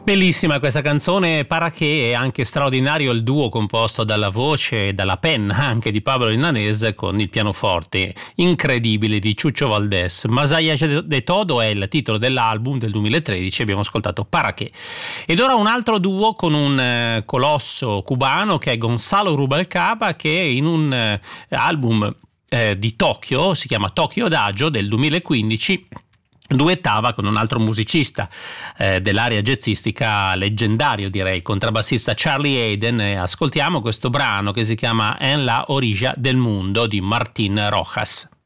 Bellissima questa canzone, Paraché, è anche straordinario il duo composto dalla voce e dalla penna anche di Pablo Illanes con il pianoforte incredibile di Chucho Valdés. Masaya de Todo è il titolo dell'album del 2013, abbiamo ascoltato Paraché. Ed ora un altro duo con un colosso cubano che è Gonzalo Rubalcaba, che in un album di Tokyo, si chiama Tokyo Adagio del 2015, duettava con un altro musicista dell'area jazzistica leggendario, direi, il contrabbassista Charlie Hayden. Ascoltiamo questo brano che si chiama En la orilla del mundo di Martín Rojas.